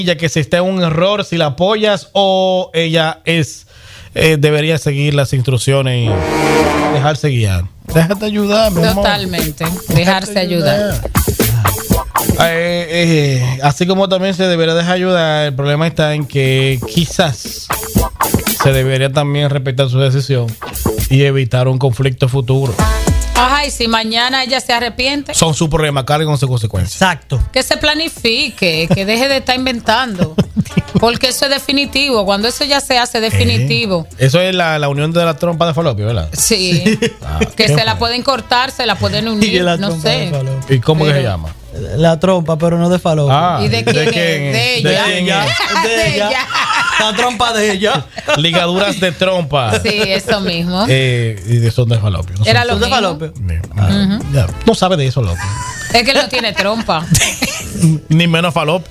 ella que si está en un error, si la apoyas o ella debería seguir las instrucciones y dejarse guiar. Déjate ayudar, mi amor. Totalmente, dejarse ayudar. Así como también se debería dejar ayudar, el problema está en que quizás se debería también respetar su decisión y evitar un conflicto futuro. Ajá, y si mañana ella se arrepiente, Son su problema, carguen con sus consecuencias. Exacto. que se planifique, que deje de estar inventando. Porque eso es definitivo. Cuando eso ya se hace definitivo. Eso es la unión de la trompa de falopio, ¿verdad? Sí. Que se la pueden cortar, se la pueden unir, la no trompa de sé. falopio. ¿Y cómo que Pero- se llama? La trompa, pero no de falopio. ¿Y de quién es? De ella. ¿De quién es? De ella. La trompa de ella. Ligaduras de trompa. Sí, eso mismo. Y son de falopio. No, Era son- lo ¿Son de mismo. falopio? Ya, no sabe de eso, loco. Es que él no tiene trompa. Ni menos falopio.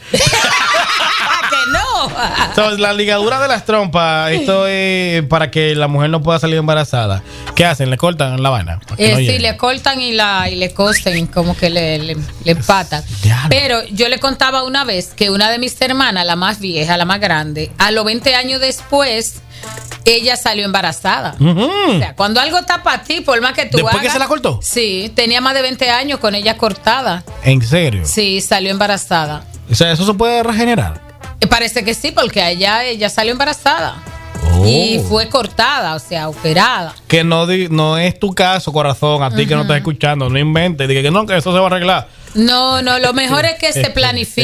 Que no. Entonces, la ligadura de las trompas, esto es para que la mujer no pueda salir embarazada. ¿Qué hacen? ¿Le cortan la vaina? Para que no Sí, llegue. le cortan y le cosen, como que le empatan. Diablo. Pero yo le contaba una vez que una de mis hermanas, la más vieja, la más grande, a los 20 años después, ella salió embarazada. Ujú. O sea, cuando algo está para ti, por más que tú ¿Después hagas. que se la cortó? Sí, tenía más de 20 años con ella cortada. ¿En serio? Sí, salió embarazada. O sea, ¿eso se puede regenerar? Parece que sí, porque a ella salió embarazada. Oh. Y fue cortada, o sea, operada. Que no es tu caso, corazón, a ti que no estás escuchando, no inventes, diga que no, que eso se va a arreglar. No, lo mejor es que se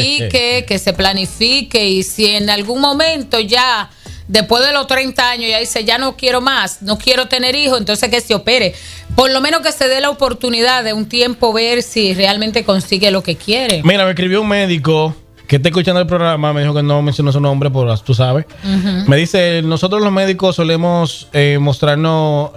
planifique y si en algún momento ya, después de los 30 años, ya dice, ya no quiero más, no quiero tener hijos, entonces que se opere. Por lo menos que se dé la oportunidad de un tiempo ver si realmente consigue lo que quiere. Mira, me escribió un médico que está escuchando el programa, me dijo que no mencionó su nombre, por tú sabes. Me dice, nosotros los médicos solemos mostrarnos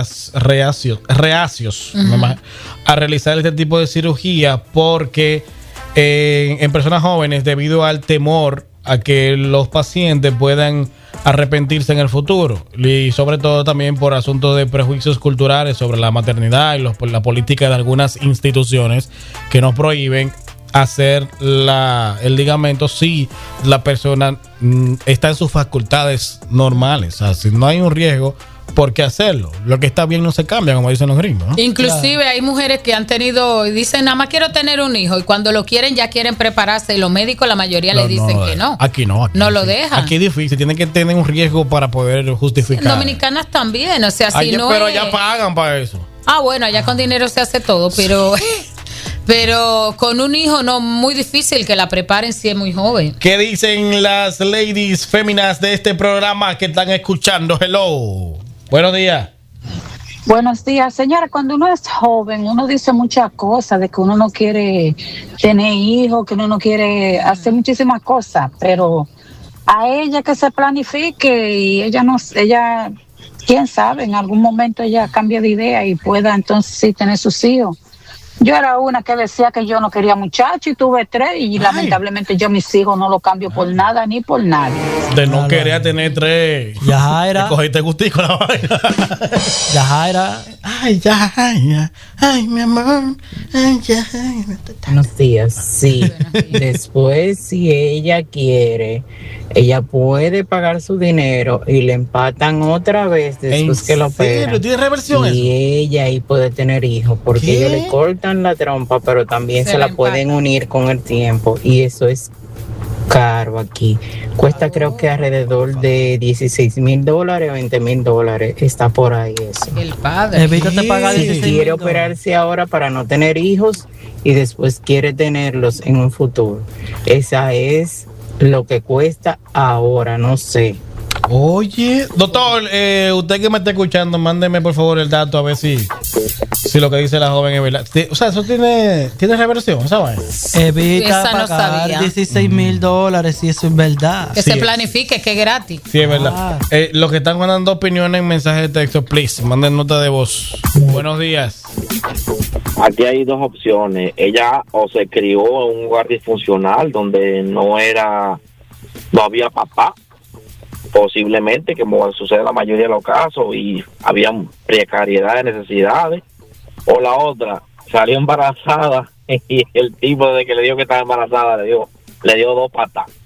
reacios a realizar este tipo de cirugía porque en personas jóvenes, debido al temor a que los pacientes puedan arrepentirse en el futuro y sobre todo también por asuntos de prejuicios culturales sobre la maternidad y por la política de algunas instituciones que nos prohíben hacer el ligamento si la persona está en sus facultades normales. O sea, si no hay un riesgo, ¿por qué hacerlo? Lo que está bien no se cambia, como dicen los gringos, ¿no? Inclusive hay mujeres que han tenido y dicen, nada más quiero tener un hijo, y cuando lo quieren ya quieren prepararse y los médicos la mayoría le dicen que no. Aquí no. Aquí no lo difícil. dejan. Aquí es difícil, tienen que tener un riesgo para poder justificar. Dominicanas también, o sea, si Allá- no pero es... ya pagan para eso. Ah, bueno, allá con dinero se hace todo, pero con un hijo no, muy difícil que la preparen si es muy joven. ¿Qué dicen las ladies féminas de este programa que están escuchando? Hello. Buenos días. Buenos días, señora. Cuando uno es joven, uno dice muchas cosas de que uno no quiere tener hijos, que uno no quiere hacer muchísimas cosas, pero a ella que se planifique y ella, quién sabe, en algún momento ella cambia de idea y pueda entonces sí tener sus hijos. Yo era una que decía que yo no quería muchachos y tuve 3 y lamentablemente yo mis hijos no los cambio por nada ni por nadie. De no querer tener 3. Yajaira. Te cogiste gustico la vaina. Yajaira. Ay, Yajaira. Ay, mi amor. Ay, Yajaira. Buenos días, sí. Después, si ella quiere, ella puede pagar su dinero y le empatan otra vez después que lo operan. ¿Tiene reversión eso? Y ella ahí puede tener hijos, porque ¿Qué? ellos le cortan la trompa, pero también se la pueden unir con el tiempo. Y eso es caro aquí. Cuesta creo que alrededor de $16,000 o $20,000. Está por ahí eso. El padre. Evítate pagar Si quiere $16,000. operarse ahora para no tener hijos y después quiere tenerlos en un futuro. Esa es lo que cuesta ahora, no sé. Oye, doctor, usted que me está escuchando, mándeme por favor el dato a ver si lo que dice la joven es verdad. O sea, eso tiene reversión, ¿sabes? Evita Esa no pagar sabía. $16,000 si eso es verdad. Que Sí, se es. planifique, que es gratis. Sí, es verdad. Los que están mandando opiniones en mensaje de texto, please, manden nota de voz. Buenos días. Aquí hay 2 opciones. Ella o se crió en un hogar disfuncional donde no había papá, posiblemente, como sucede en la mayoría de los casos, y había precariedad de necesidades. O la otra, salió embarazada y el tipo de que le dijo que estaba embarazada le dio 2 patas.